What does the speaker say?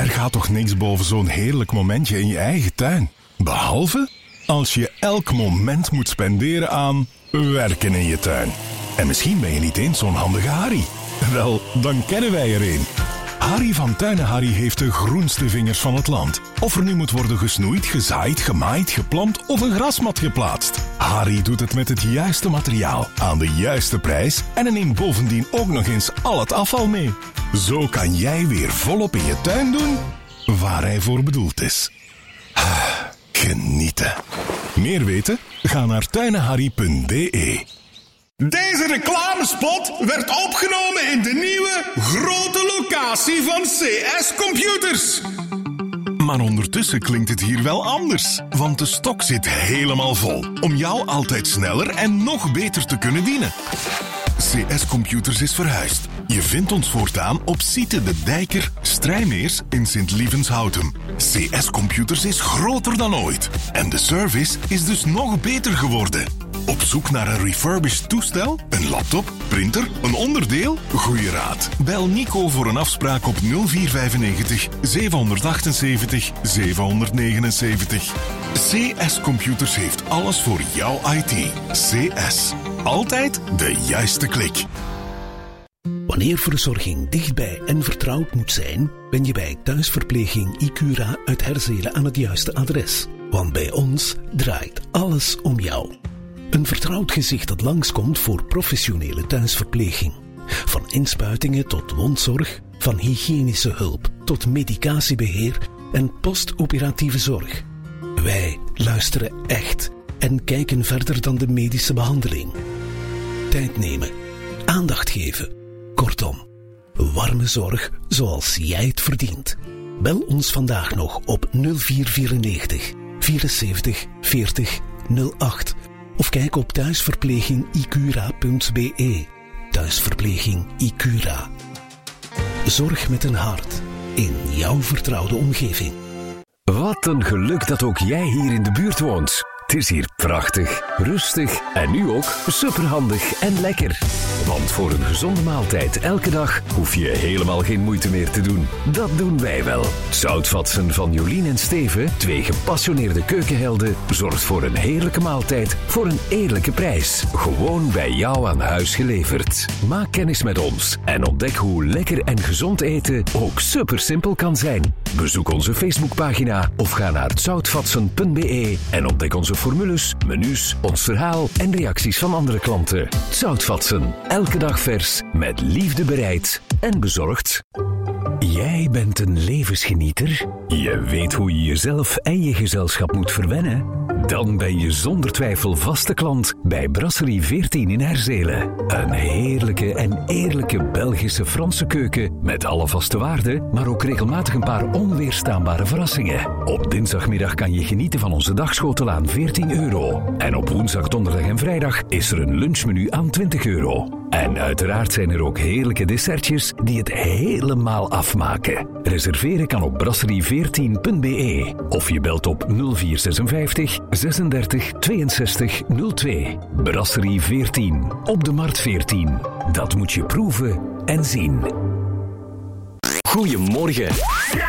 Er gaat toch niks boven zo'n heerlijk momentje in je eigen tuin. Behalve als je elk moment moet spenderen aan werken in je tuin. En misschien ben je niet eens zo'n handige Harry. Wel, dan kennen wij er een. Harry van Tuinen Harry heeft de groenste vingers van het land. Of er nu moet worden gesnoeid, gezaaid, gemaaid, geplant of een grasmat geplaatst. Harry doet het met het juiste materiaal, aan de juiste prijs en hij neemt bovendien ook nog eens al het afval mee. Zo kan jij weer volop in je tuin doen waar hij voor bedoeld is. Genieten. Meer weten? Ga naar tuinenharry.be. Deze reclamespot werd opgenomen in de nieuwe grote locatie van CS Computers. Maar ondertussen klinkt het hier wel anders, want de stok zit helemaal vol om jou altijd sneller en nog beter te kunnen dienen. CS Computers is verhuisd. Je vindt ons voortaan op Site de Dijker, Strijmeers in Sint-Lievenshouten. CS Computers is groter dan ooit en de service is dus nog beter geworden. Op zoek naar een refurbished toestel, een laptop, printer, een onderdeel? Goeie raad. Bel Nico voor een afspraak op 0495 778 779. CS Computers heeft alles voor jouw IT. CS. Altijd de juiste klik. Wanneer verzorging dichtbij en vertrouwd moet zijn, ben je bij thuisverpleging Icura uit Herzelen aan het juiste adres. Want bij ons draait alles om jou. Een vertrouwd gezicht dat langskomt voor professionele thuisverpleging. Van inspuitingen tot wondzorg, van hygiënische hulp tot medicatiebeheer en postoperatieve zorg. Wij luisteren echt en kijken verder dan de medische behandeling. Tijd nemen, aandacht geven. Kortom, warme zorg zoals jij het verdient. Bel ons vandaag nog op 0494 74 40 08 of kijk op thuisverplegingicura.be. Thuisverpleging Icura. Zorg met een hart in jouw vertrouwde omgeving. Wat een geluk dat ook jij hier in de buurt woont. Het is hier prachtig, rustig en nu ook superhandig en lekker. Want voor een gezonde maaltijd elke dag hoef je helemaal geen moeite meer te doen. Dat doen wij wel. Zoutvatsen van Jolien en Steven, 2 gepassioneerde keukenhelden, zorgt voor een heerlijke maaltijd voor een eerlijke prijs. Gewoon bij jou aan huis geleverd. Maak kennis met ons en ontdek hoe lekker en gezond eten ook super simpel kan zijn. Bezoek onze Facebookpagina of ga naar zoutvatsen.be en ontdek onze formules, menus, ons verhaal en reacties van andere klanten. Zoutvatsen. Elke dag vers, met liefde bereid en bezorgd. Jij bent een levensgenieter? Je weet hoe je jezelf en je gezelschap moet verwennen? Dan ben je zonder twijfel vaste klant bij Brasserie 14 in Herzelen. Een heerlijke en eerlijke Belgische Franse keuken met alle vaste waarden, maar ook regelmatig een paar onweerstaanbare verrassingen. Op dinsdagmiddag kan je genieten van onze dagschotel aan €14. En op woensdag, donderdag en vrijdag is er een lunchmenu aan €20. En uiteraard zijn er ook heerlijke dessertjes die het helemaal afmaken. Reserveren kan op brasserie14.be of je belt op 0456 36 62 02. Brasserie 14 op de Markt 14. Dat moet je proeven en zien. Goedemorgen.